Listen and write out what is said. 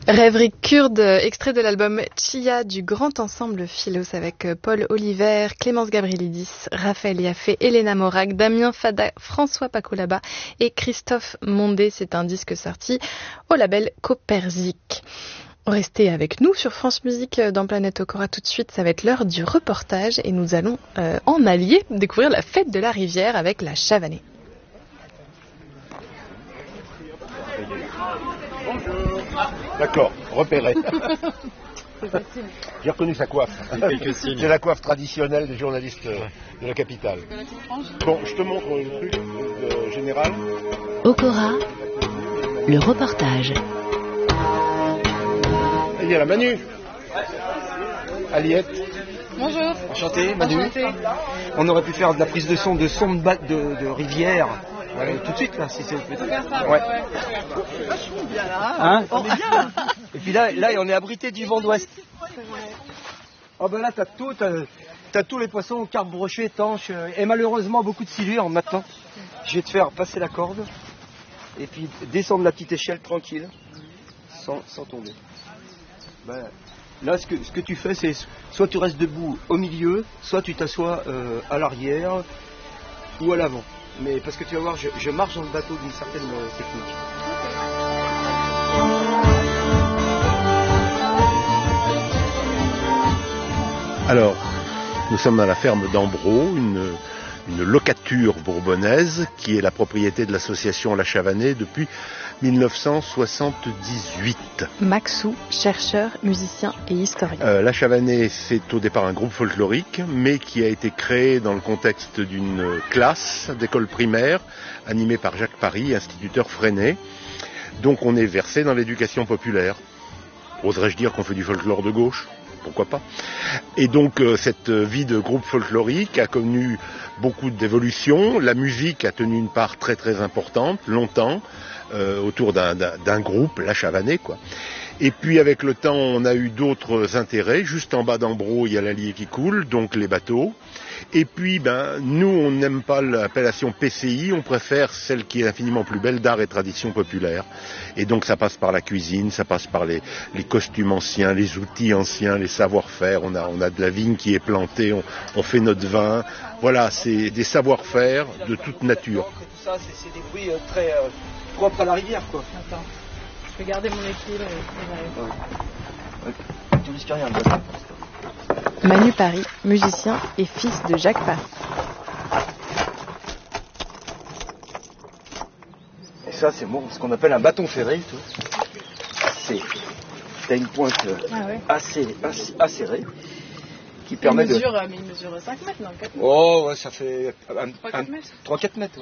Rêverie kurde, extrait de l'album Chia du grand ensemble Philos avec Paul Oliver, Clémence Gabrielidis, Raphaël Yaffé, Elena Morag, Damien Fada, François Pacolaba et Christophe Mondé. C'est un disque sorti au label Coperzic. Restez avec nous sur France Musique dans Planète Okora. Tout de suite, ça va être l'heure du reportage et nous allons en Allier découvrir la fête de la rivière avec la Chavanais. D'accord, repéré. J'ai reconnu sa coiffe. C'est la coiffe traditionnelle des journalistes de la capitale. Bon, je te montre le truc général. Okora, le reportage. Il y a la Manu. Aliette. Bonjour. Enchanté, Manu. Enchanté. On aurait pu faire de la prise de son de rivière. Tout de suite là, si c'est. On peut faire ça. Ouais. Vachement bien là. Hein, on est bien là. Et puis là, on est abrité du vent d'ouest. Oh ben là, t'as tous les poissons, carpes brochés, étanches, et malheureusement beaucoup de silures maintenant. Je vais te faire passer la corde et puis descendre la petite échelle tranquille, sans tomber. Ben, là, ce que tu fais, c'est soit tu restes debout au milieu, soit tu t'assois à l'arrière ou à l'avant. Mais parce que tu vas voir, je marche dans le bateau d'une certaine technique. Alors, nous sommes dans la ferme d'Ambro, une locature bourbonnaise qui est la propriété de l'association La Chavanais depuis 1978. Maxou, chercheur, musicien et historien. La Chavanais, c'est au départ un groupe folklorique, mais qui a été créé dans le contexte d'une classe d'école primaire animée par Jacques Paris, instituteur Freinet. Donc on est versé dans l'éducation populaire. Oserais-je dire qu'on fait du folklore de gauche ? Pourquoi pas. Et donc cette vie de groupe folklorique a connu beaucoup d'évolutions. La musique a tenu une part très très importante, longtemps, autour d'un groupe, la Chavanais, quoi. Et puis avec le temps, on a eu d'autres intérêts. Juste en bas d'Ambro, il y a l'Allier qui coule, donc les bateaux. Et puis, nous, on n'aime pas l'appellation PCI, on préfère celle qui est infiniment plus belle d'art et tradition populaire. Et donc, ça passe par la cuisine, ça passe par les costumes anciens, les outils anciens, les savoir-faire. On a de la vigne qui est plantée, on fait notre vin. Voilà, c'est des savoir-faire de toute nature. Tout ça, c'est des bruits très propres à la rivière, quoi. Attends, je vais garder mon équilibre. Tu risques rien. Manu Paris, musicien et fils de Jacques Paris. Et ça, c'est ce qu'on appelle un bâton ferré. T'as une pointe assez acérée qui permet il mesure 5 mètres, non 4 mètres. Oh, ouais, ça fait 3-4 mètres. 3-4 mètres.